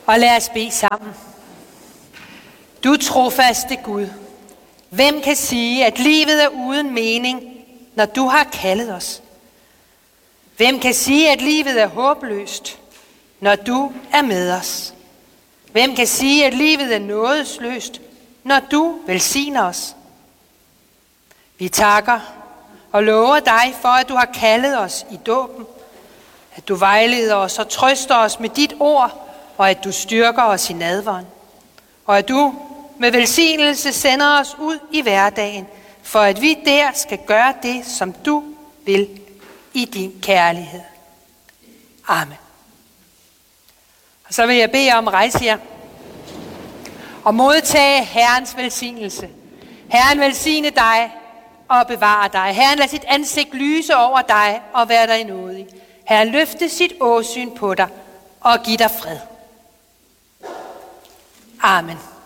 Og lad os bede sammen. Du trofaste Gud, hvem kan sige, at livet er uden mening, når du har kaldet os? Hvem kan sige, at livet er håbløst, når du er med os? Hvem kan sige, at livet er nådesløst, når du velsigner os? Vi takker og lover dig for, at du har kaldet os i dåben, at du vejleder os og trøster os med dit ord, og at du styrker os i nadveren, og at du med velsignelse sender os ud i hverdagen, for at vi der skal gøre det, som du vil i din kærlighed. Amen. Og så vil jeg bede om at rejse jer og modtage Herrens velsignelse. Herren velsigne dig og bevare dig. Herren lad sit ansigt lyse over dig og være dig nådig. Herren løfte sit åsyn på dig og give dig fred. Amen.